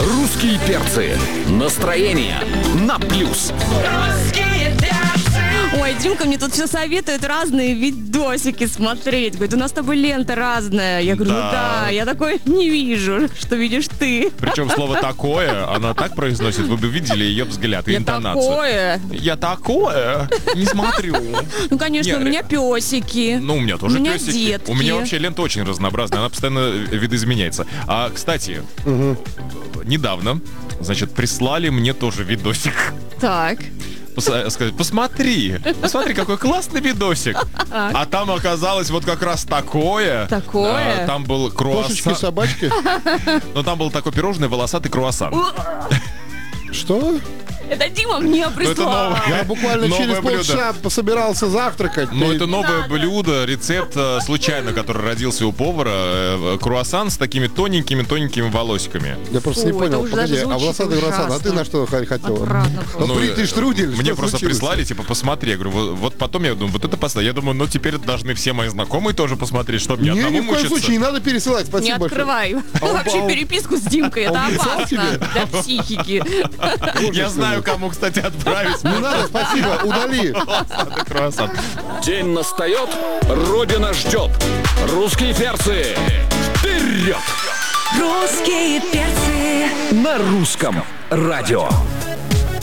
Русские перцы. Настроение на плюс. Ой, Димка мне тут все советует разные видосики смотреть. Говорит, у нас с тобой лента разная. Я говорю, ну да, я такое не вижу, что видишь ты. Причем слово «такое» она так произносит, вы бы видели ее взгляд и интонацию. Такое. Я такое не смотрю. Ну, конечно, у меня песики. Ну, у меня тоже у меня песики. детки. У меня вообще лента очень разнообразная, она постоянно видоизменяется. А, кстати, недавно, значит, прислали мне тоже видосик. Так. Сказать, посмотри, какой классный видосик. А там оказалось вот как раз такое. Такое? Там был круассан. Кошечки, собачки. Но там был такой пирожный волосатый круассан. Что? Это Дима мне прислал. Я буквально Новое через блюдо. полчаса собирался завтракать. Но это новое блюдо, рецепт случайно, который родился у повара. Круассан с такими тоненькими волосиками. Я просто Фу, не понял. это уже Погоди, даже а волосатый звучит круассан, а ты ужасно. на что хотел? Отвратно. Бритый штрудель? Мне Что просто случилось? прислали, типа, посмотри. Я говорю, вот потом я думаю, вот это поставь. Я думаю, ну теперь должны все мои знакомые тоже посмотреть, чтобы мне Не, одному ни в коем мучиться. случае, не надо пересылать. Не Спасибо большое. открывай. Вообще переписку с Димкой. Это он писал опасно тебе? для психики. Я знаю, кому, кстати, отправить. Не надо, спасибо, удали. Волосатый круассан. День настает, Родина ждет. Русские перцы. Вперед! Русские перцы. На русском радио.